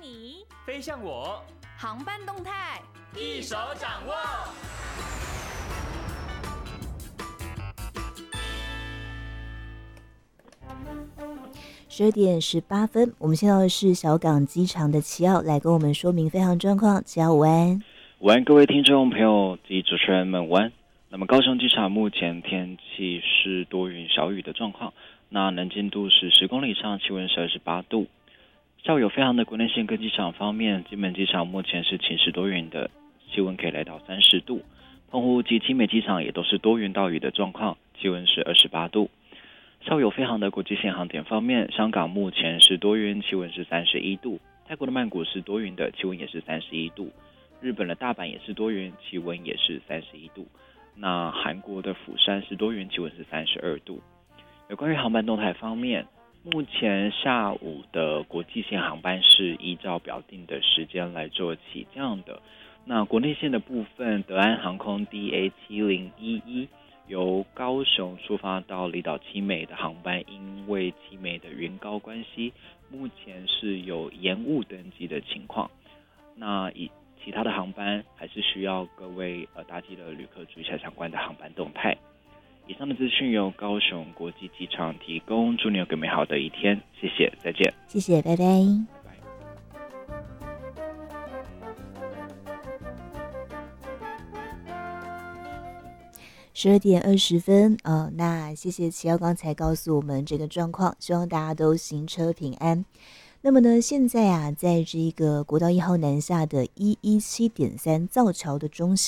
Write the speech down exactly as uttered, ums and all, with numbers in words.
你， 飞向我， 航班动态一手掌握。 十二点十八分，我们现在是小港机场的齐奥来跟我们说明飞航状况。齐奥午安。 午安，各位听众朋友及主持人们午安。那么高雄机场目前天气是多云小雨的状况，那能见度是十公里以上，气温是二十八度。下午有飞航的国内线各机场方面，金门机场目前是晴时多云的，气温可以来到三十度。澎湖及金美机场也都是多云到雨的状况，气温是二十八度。下午有飞航的国际线航点方面，香港目前是多云，气温是三十一度；泰国的曼谷是多云的，气温也是三十一度；日本的大阪也是多云，气温也是三十一度。那韩国的釜山是多云，气温是三十二度。有关于航班动态方面，目前下午的国际线航班是依照表定的时间来做起降的。那国内线的部分，德安航空 D A 七零一一由高雄出发到离岛七美的航班，因为七美的云高关系，目前是有延误登机的情况。那以其他的航班还是需要各位呃搭机的旅客注意一下相关的航班动态。以上的资讯由高雄国际机场提供，祝你有个美好的一天，谢谢，再见。 谢谢，拜拜。十二点二十分，呃，那谢谢齐耀刚才告诉我们这个状况，希望大家都行车平安。那么呢，现在啊，在这个国道一号南下的一一七点三造桥的中心。